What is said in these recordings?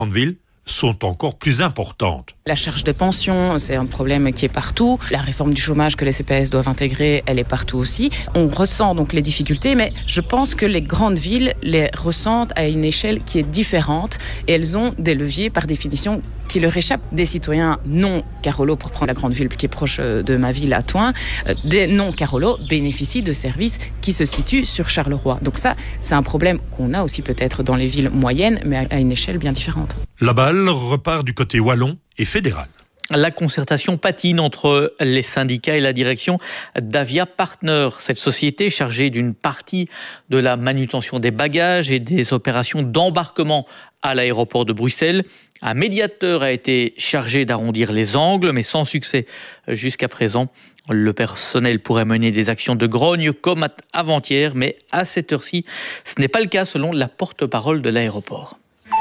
grandes villes sont encore plus importantes. La charge des pensions, c'est un problème qui est partout. La réforme du chômage que les CPS doivent intégrer, elle est partout aussi. On ressent donc les difficultés, mais je pense que les grandes villes les ressentent à une échelle qui est différente et elles ont des leviers par définition qui leur échappent. Des citoyens non Carolo, pour prendre la grande ville qui est proche de ma ville à Thoin, des non Carolo bénéficient de services qui se situent sur Charleroi. Donc ça, c'est un problème qu'on a aussi peut-être dans les villes moyennes, mais à une échelle bien différente. La balle repart du côté wallon et fédéral. La concertation patine entre les syndicats et la direction d'Avia Partners. Cette société chargée d'une partie de la manutention des bagages et des opérations d'embarquement à l'aéroport de Bruxelles. Un médiateur a été chargé d'arrondir les angles, mais sans succès jusqu'à présent. Le personnel pourrait mener des actions de grogne comme avant-hier, mais à cette heure-ci, ce n'est pas le cas selon la porte-parole de l'aéroport.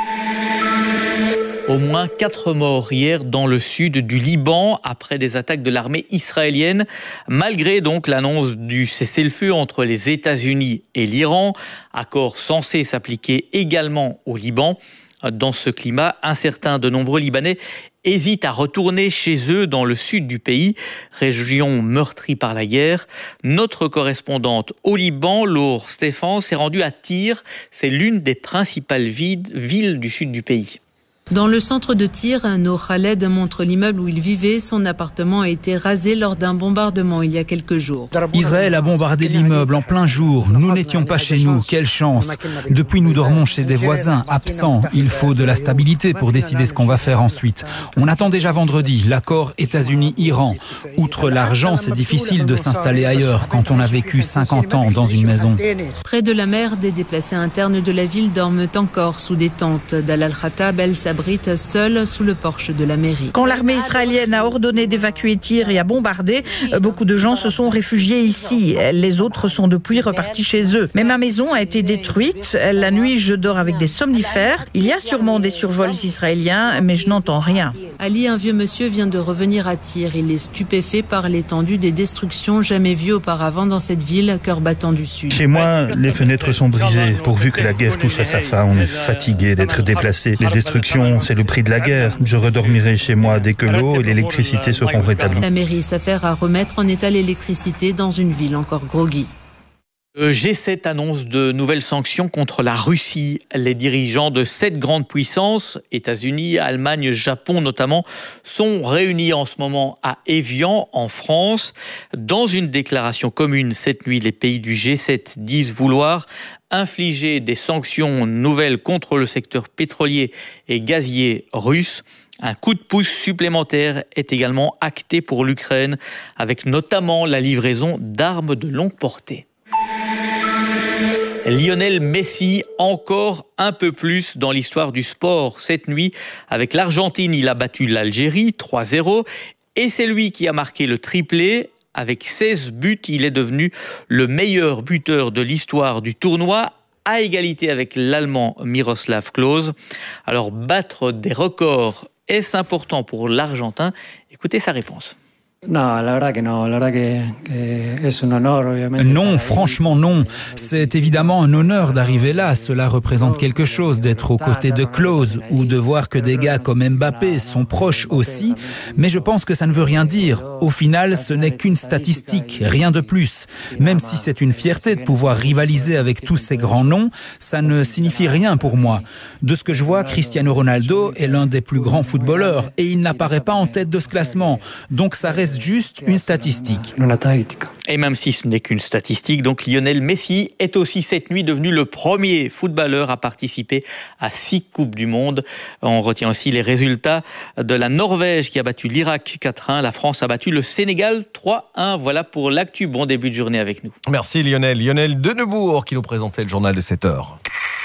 Au moins 4 morts hier dans le sud du Liban après des attaques de l'armée israélienne. Malgré donc l'annonce du cessez-le-feu entre les États-Unis et l'Iran, accord censé s'appliquer également au Liban. Dans ce climat incertain, de nombreux Libanais hésitent à retourner chez eux dans le sud du pays, région meurtrie par la guerre. Notre correspondante au Liban, Laure Stéphane, s'est rendue à Tyr. C'est l'une des principales villes du sud du pays. Dans le centre de Tyr, Nour Khaled montre l'immeuble où il vivait. Son appartement a été rasé lors d'un bombardement il y a quelques jours. Israël a bombardé l'immeuble en plein jour. Nous n'étions pas chez nous. Quelle chance. Depuis, nous dormons chez des voisins absents. Il faut de la stabilité pour décider ce qu'on va faire ensuite. On attend déjà vendredi l'accord États-Unis-Iran. Outre l'argent, c'est difficile de s'installer ailleurs quand on a vécu 50 ans dans une maison. Près de la mer, des déplacés internes de la ville dorment encore sous des tentes. Dalal Al-Khattab, elle s'abrite seule sous le porche de la mairie. Quand l'armée israélienne a ordonné d'évacuer Tyr et a bombardé, beaucoup de gens se sont réfugiés ici. Les autres sont depuis repartis chez eux. Mais ma maison a été détruite. La nuit, je dors avec des somnifères. Il y a sûrement des survols israéliens, mais je n'entends rien. Ali, un vieux monsieur, vient de revenir à Tyr. Il est stupéfait par l'étendue des destructions jamais vues auparavant dans cette ville, cœur battant du sud. Chez moi, les fenêtres sont brisées. Pourvu que la guerre touche à sa fin, on est fatigué d'être déplacé. Les destructions, c'est le prix de la guerre. Je redormirai chez moi dès que l'eau et l'électricité seront rétablies. La mairie s'affaire à remettre en état l'électricité dans une ville encore groggy. Le G7 annonce de nouvelles sanctions contre la Russie. Les dirigeants de 7 grandes puissances, États-Unis, Allemagne, Japon notamment, sont réunis en ce moment à Évian, en France. Dans une déclaration commune cette nuit, les pays du G7 disent vouloir infliger des sanctions nouvelles contre le secteur pétrolier et gazier russe. Un coup de pouce supplémentaire est également acté pour l'Ukraine, avec notamment la livraison d'armes de longue portée. Lionel Messi, encore un peu plus dans l'histoire du sport. Cette nuit, avec l'Argentine, il a battu l'Algérie 3-0 et c'est lui qui a marqué le triplé. Avec 16 buts, il est devenu le meilleur buteur de l'histoire du tournoi, à égalité avec l'Allemand Miroslav Klose. Alors, battre des records, est-ce important pour l'Argentin? Écoutez sa réponse. Non, franchement non. C'est évidemment un honneur d'arriver là. Cela représente quelque chose d'être aux côtés de Klose ou de voir que des gars comme Mbappé sont proches aussi. Mais je pense que ça ne veut rien dire. Au final, ce n'est qu'une statistique, rien de plus. Même si c'est une fierté de pouvoir rivaliser avec tous ces grands noms, ça ne signifie rien pour moi. De ce que je vois, Cristiano Ronaldo est l'un des plus grands footballeurs et il n'apparaît pas en tête de ce classement. Donc ça reste juste une statistique. Et même si ce n'est qu'une statistique, donc Lionel Messi est aussi cette nuit devenu le premier footballeur à participer à 6 Coupes du Monde. On retient aussi les résultats de la Norvège qui a battu l'Irak 4-1. La France a battu le Sénégal 3-1. Voilà pour l'actu. Bon début de journée avec nous. Merci Lionel. Lionel de Neubourg qui nous présentait le journal de 7 heures.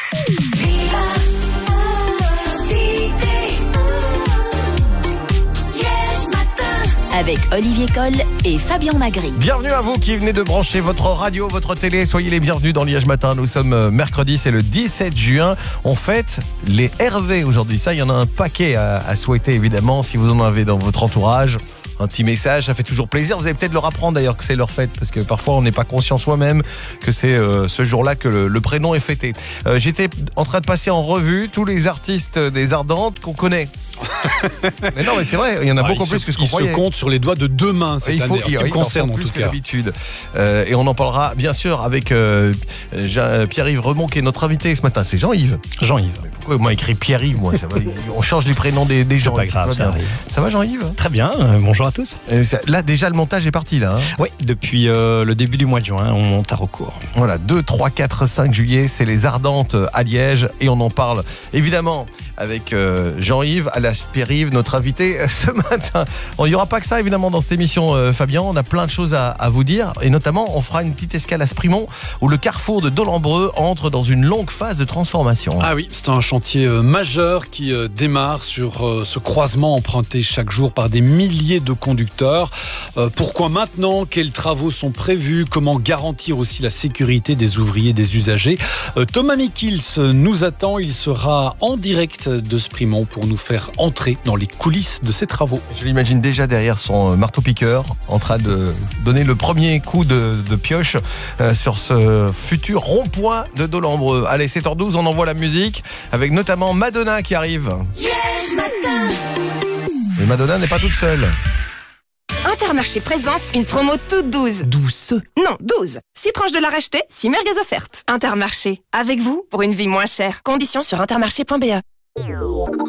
Avec Olivier Coll et Fabien Magri. Bienvenue à vous qui venez de brancher votre radio, votre télé. Soyez les bienvenus dans Liège Matin. Nous sommes mercredi, c'est le 17 juin. On fête les Hervé aujourd'hui. Ça, il y en a un paquet à souhaiter évidemment. Si vous en avez dans votre entourage, un petit message, ça fait toujours plaisir. Vous allez peut-être leur apprendre d'ailleurs que c'est leur fête, parce que parfois on n'est pas conscient soi-même que c'est ce jour-là que le prénom est fêté. J'étais en train de passer en revue tous les artistes des Ardentes qu'on connaît. Mais non, mais c'est vrai, il y en a beaucoup plus que ce qu'on croyait. Il se compte sur les doigts de deux mains cette année, en ce qui me concerne en tout cas. D'habitude. Et on en parlera bien sûr avec Pierre-Yves Remond qui est notre invité ce matin. C'est Jean-Yves. Jean-Yves. Pourquoi moi écrit Pierre-Yves moi ça va, on change les prénoms des gens. C'est pas grave, ça arrive. Ça va Jean-Yves? Très bien, bonjour à tous. Là déjà le montage est parti là. Oui, depuis le début du mois de juin, on monte à recours. Voilà, 2, 3, 4, 5 juillet, c'est les Ardentes à Liège et on en parle évidemment avec Jean-Yves, alias Pierre-Yves, notre invité ce matin. Il n'y aura pas que ça évidemment dans cette émission Fabien, on a plein de choses à vous dire et notamment on fera une petite escale à Sprimont où le carrefour de Dolembreux entre dans une longue phase de transformation. Ah oui, c'est un chantier majeur qui démarre sur ce croisement emprunté chaque jour par des milliers de conducteurs. Pourquoi maintenant? Quels travaux sont prévus? Comment garantir aussi la sécurité des ouvriers, des usagers? Thomas Mikils nous attend, il sera en direct de Sprimont pour nous faire entrer dans les coulisses de ces travaux. Je l'imagine déjà derrière son marteau-piqueur en train de donner le premier coup de pioche sur ce futur rond-point de Dolembreux. Allez, 7h12, on envoie la musique avec notamment Madonna qui arrive. Mais Madonna n'est pas toute seule. Intermarché présente une promo toute douce. Douce? Non, 12. 6 tranches de la racheter, 6 merguez offertes. Intermarché, avec vous pour une vie moins chère. Conditions sur intermarché.be.